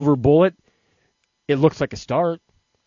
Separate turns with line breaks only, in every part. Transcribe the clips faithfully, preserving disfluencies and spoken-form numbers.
silver bullet, it looks like a start.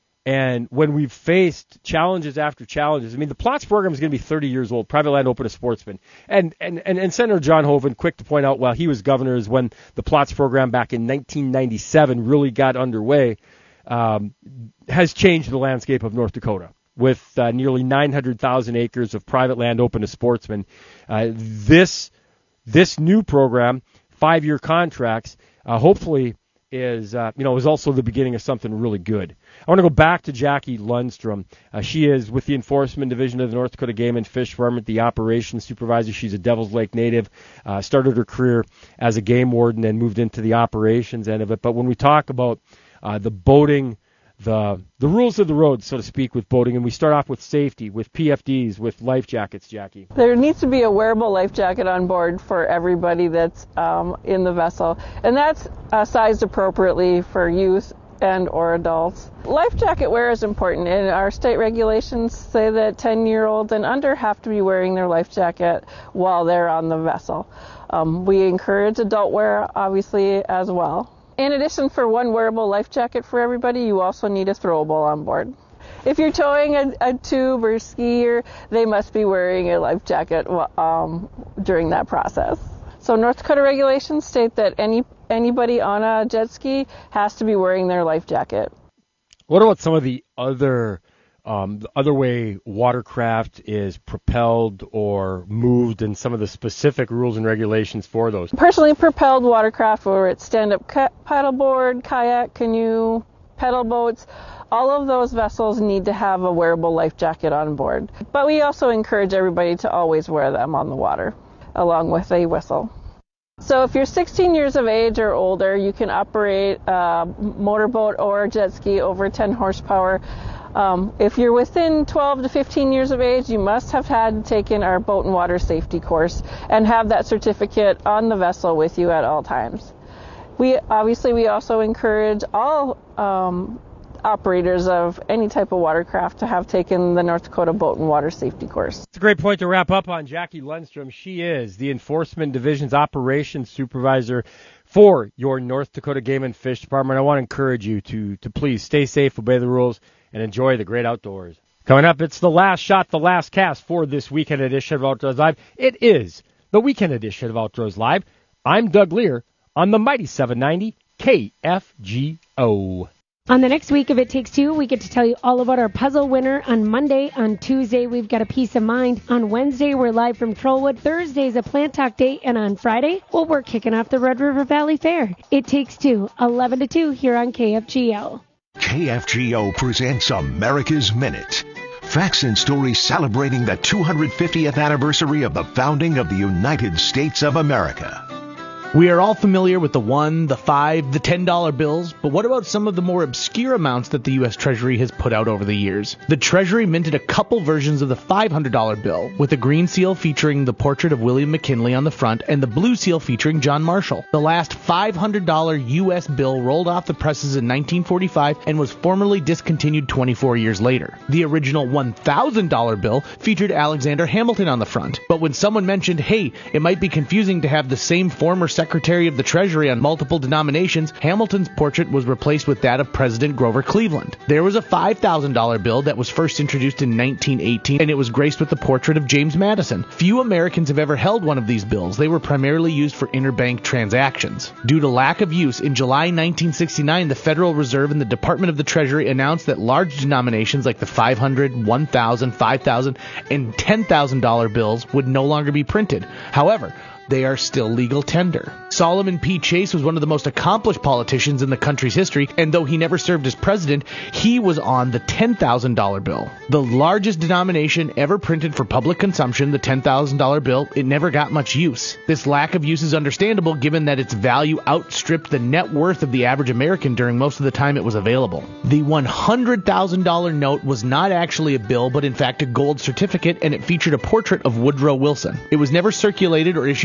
And when we've faced challenges after challenges, I mean, the PLOTS program is going to be thirty years old, private land open to sportsmen. And, and, and, and Senator John Hoeven, quick to point out, while he was governor, is when the PLOTS program back in nineteen ninety-seven really got underway, um, has changed the landscape of North Dakota with uh, nearly nine hundred thousand acres of private land open to sportsmen. Uh, this, this new program, five-year contracts, uh, hopefully is, uh, you know, is also the beginning of something really good. I want to go back to Jackie Lundstrom. Uh, she is with the Enforcement Division of the North Dakota Game and Fish Department, the operations supervisor. She's a Devils Lake native, uh, started her career as a game warden and moved into the operations end of it. But when we talk about uh, the boating, the the rules of the road, so to speak, with boating, and we start off with safety, with P F Ds, with life jackets, Jackie.
There needs to be a wearable life jacket on board for everybody that's um, in the vessel, and that's uh, sized appropriately for youth and or adults. Life jacket wear is important, and our state regulations say that ten-year-olds and under have to be wearing their life jacket while they're on the vessel. Um, we encourage adult wear, obviously, as well. In addition, for one wearable life jacket for everybody, you also need a throwable on board. If you're towing a, a tube or skier, they must be wearing a life jacket um, during that process. So North Dakota regulations state that any anybody on a jet ski has to be wearing their life jacket.
What about some of the other um, the other way watercraft is propelled or moved, and some of the specific rules and regulations for those?
Personally propelled watercraft, whether it's stand-up paddleboard, kayak, canoe, pedal boats, all of those vessels need to have a wearable life jacket on board. But we also encourage everybody to always wear them on the water, along with a whistle. So if you're sixteen years of age or older, you can operate a motorboat or a jet ski over ten horsepower. Um, if you're within twelve to fifteen years of age, you must have had taken our boat and water safety course and have that certificate on the vessel with you at all times. We obviously we also encourage all um, operators of any type of watercraft to have taken the North Dakota Boat and Water Safety course.
It's a great point to wrap up on. Jackie Lundstrom. She is the Enforcement Division's Operations Supervisor for your North Dakota Game and Fish Department. I want to encourage you to, to please stay safe, obey the rules, and enjoy the great outdoors. Coming up, it's the last shot, the last cast for this weekend edition of Outdoors Live. It is the weekend edition of Outdoors Live. I'm Doug Lear on the mighty seven ninety K F G O.
On the next week of It Takes Two, we get to tell you all about our puzzle winner on Monday. On Tuesday, we've got a Peace of Mind. On Wednesday, we're live from Trollwood. Thursday's a Plant Talk Day. And on Friday, well, we're kicking off the Red River Valley Fair. It Takes Two, eleven to two here on K F G O.
K F G O presents America's Minute. Facts and stories celebrating the two hundred fiftieth anniversary of the founding of the United States of America.
We are all familiar with the one, the five, the ten dollar bills, but what about some of the more obscure amounts that the U S Treasury has put out over the years? The Treasury minted a couple versions of the five hundred dollar bill, with a green seal featuring the portrait of William McKinley on the front and the blue seal featuring John Marshall. The last five hundred dollar U S bill rolled off the presses in nineteen forty-five and was formally discontinued twenty-four years later. The original one thousand dollar bill featured Alexander Hamilton on the front, but when someone mentioned, hey, it might be confusing to have the same former Secretary of the Treasury on multiple denominations, Hamilton's portrait was replaced with that of President Grover Cleveland. There was a five thousand dollar bill that was first introduced in nineteen eighteen, and it was graced with the portrait of James Madison. Few Americans have ever held one of these bills. They were primarily used for interbank transactions. Due to lack of use, in July nineteen sixty-nine, the Federal Reserve and the Department of the Treasury announced that large denominations like the five hundred, one thousand, five thousand, and ten thousand dollar bills would no longer be printed. However, they are still legal tender. Solomon P. Chase was one of the most accomplished politicians in the country's history, and though he never served as president, he was on the ten thousand dollar bill. The largest denomination ever printed for public consumption, the ten thousand dollar bill, it never got much use. This lack of use is understandable given that its value outstripped the net worth of the average American during most of the time it was available. The one hundred thousand dollar note was not actually a bill, but in fact a gold certificate, and it featured a portrait of Woodrow Wilson. It was never circulated or issued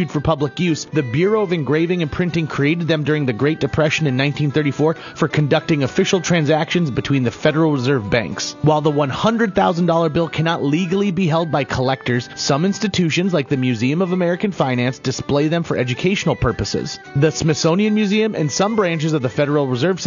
made for public use, the Bureau of Engraving and Printing created them during the Great Depression in nineteen thirty-four for conducting official transactions between the Federal Reserve banks. While the one hundred thousand dollars bill cannot legally be held by collectors, some institutions like the Museum of American Finance display them for educational purposes. The Smithsonian Museum and some branches of the Federal Reserve